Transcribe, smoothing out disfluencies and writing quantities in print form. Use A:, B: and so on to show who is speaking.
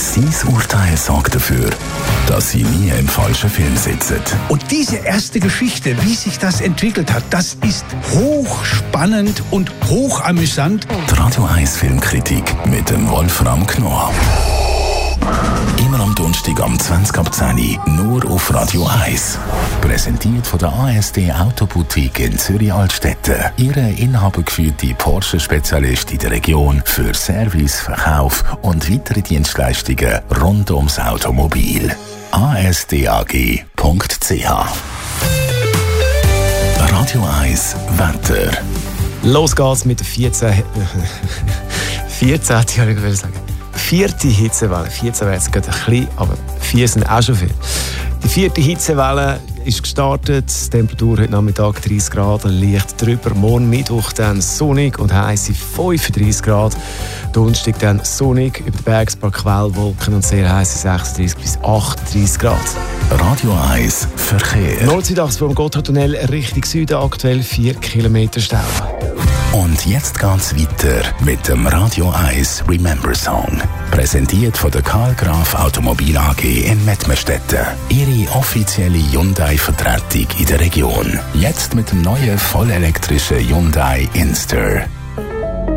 A: Sein Urteil sorgt dafür, dass Sie nie im falschen Film sitzen.
B: Und diese erste Geschichte, wie sich das entwickelt hat, das ist hochspannend und hochamüsant.
A: Die Radio 1 Filmkritik mit dem Wolfram Knorr. Immer am Donnerstag am 20:10 nur auf Radio 1. Präsentiert von der ASD Autoboutique in Zürich-Altstetten. Ihre inhabergeführte Porsche-Spezialist in der Region für Service, Verkauf und weitere Dienstleistungen rund ums Automobil. asdag.ch. Radio 1 Wetter.
C: Los geht's mit der 14. Vierte Hitzewelle. 14 wäre jetzt gerade ein bisschen, aber 4 sind auch schon viel. Die 4. Hitzewelle ist gestartet. Die Temperatur heute Nachmittag 30 Grad, leicht drüber. Morgen Mittwoch dann sonnig und heisse 35 Grad. Donnerstag dann sonnig, über den Bergspark Quellwolken und sehr heisse 36 bis 38 Grad.
A: Radio 1 Verkehr.
C: Nord-Südachse vom Gotthardtunnel Richtung Süden, aktuell 4 Kilometer Stau.
A: Und jetzt geht's weiter mit dem Radio 1 Remember Song. Präsentiert von der Karl Graf Automobil AG in Mettmerstetten. Ihre offizielle Hyundai-Vertretung in der Region. Jetzt mit dem neuen vollelektrischen Hyundai Inster.